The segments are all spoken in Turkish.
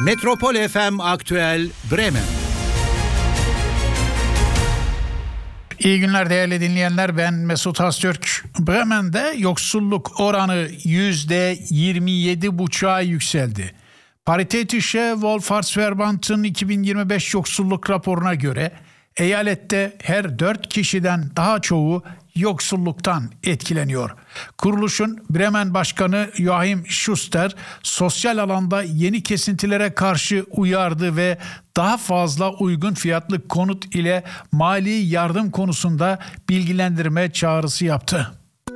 Metropol FM Aktüel Bremen. İyi günler değerli dinleyenler, ben Mesut Haztürk. Bremen'de yoksulluk oranı %27,5'a yükseldi. Paritätische Wohlfahrtsverband'ın 2025 yoksulluk raporuna göre eyalette her 4 kişiden daha çoğu yoksulluktan etkileniyor. Kuruluşun Bremen Başkanı Joachim Schuster sosyal alanda yeni kesintilere karşı uyardı ve daha fazla uygun fiyatlı konut ile mali yardım konusunda bilgilendirme çağrısı yaptı.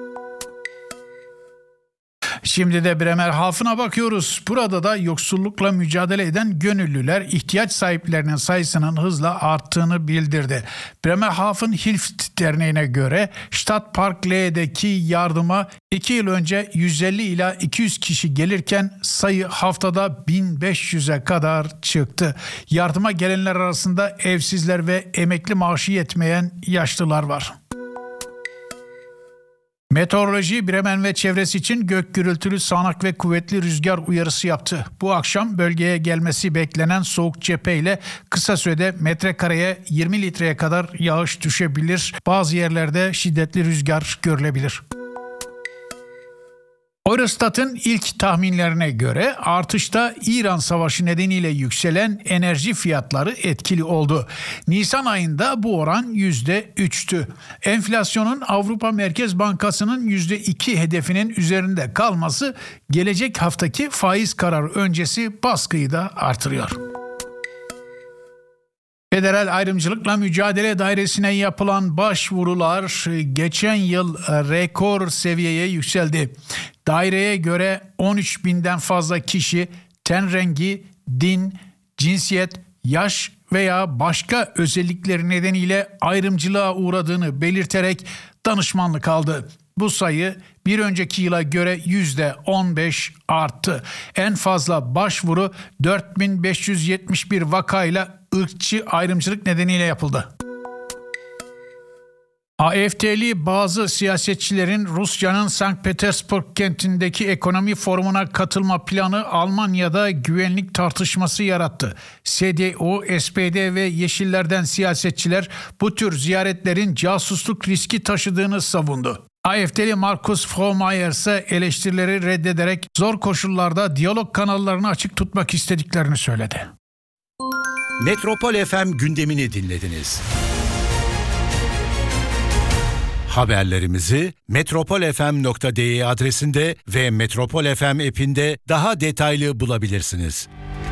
Şimdi de Bremerhaven'a bakıyoruz. Burada da yoksullukla mücadele eden gönüllüler ihtiyaç sahiplerinin sayısının hızla arttığını bildirdi. Bremerhaven Hilft Derneği'ne göre Stadtpark L'deki yardıma 2 yıl önce 150 ila 200 kişi gelirken sayı haftada 1500'e kadar çıktı. Yardıma gelenler arasında evsizler ve emekli maaşı yetmeyen yaşlılar var. Meteoroloji Bremen ve çevresi için gök gürültülü sağanak ve kuvvetli rüzgar uyarısı yaptı. Bu akşam bölgeye gelmesi beklenen soğuk cepheyle kısa sürede metrekareye 20 litreye kadar yağış düşebilir. Bazı yerlerde şiddetli rüzgar görülebilir. Eurostat'ın ilk tahminlerine göre artışta İran Savaşı nedeniyle yükselen enerji fiyatları etkili oldu. Nisan ayında bu oran %3'tü. Enflasyonun Avrupa Merkez Bankası'nın %2 hedefinin üzerinde kalması gelecek haftaki faiz kararı öncesi baskıyı da artırıyor. Federal Ayrımcılıkla Mücadele Dairesi'ne yapılan başvurular geçen yıl rekor seviyeye yükseldi. Daireye göre 13 binden fazla kişi ten rengi, din, cinsiyet, yaş veya başka özellikleri nedeniyle ayrımcılığa uğradığını belirterek danışmanlık aldı. Bu sayı bir önceki yıla göre %15 arttı. En fazla başvuru 4571 vakayla ırkçı ayrımcılık nedeniyle yapıldı. AfD'li bazı siyasetçilerin Rusya'nın Sankt Petersburg kentindeki ekonomi forumuna katılma planı Almanya'da güvenlik tartışması yarattı. CDU, SPD ve Yeşillerden siyasetçiler bu tür ziyaretlerin casusluk riski taşıdığını savundu. AfD'li Markus Frohmayer ise eleştirileri reddederek zor koşullarda diyalog kanallarını açık tutmak istediklerini söyledi. Metropol FM gündemini dinlediniz. Haberlerimizi metropolfm.de adresinde ve Metropol FM app'inde daha detaylı bulabilirsiniz.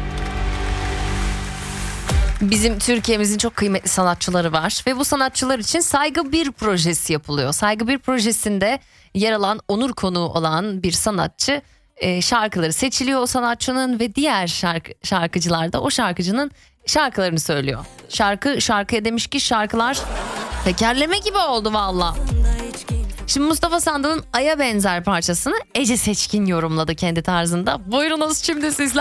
Bizim Türkiye'mizin çok kıymetli sanatçıları var ve bu sanatçılar için Saygı 1 projesi yapılıyor. Saygı 1 projesinde yer alan, onur konuğu olan bir sanatçı şarkıları seçiliyor o sanatçının ve diğer şarkıcılar da o şarkıcının şarkılarını söylüyor. Şarkıya demiş ki şarkılar tekerleme gibi oldu valla. Şimdi Mustafa Sandal'ın Ay'a benzer parçasını Ece Seçkin yorumladı kendi tarzında. Buyurunuz şimdi sizler.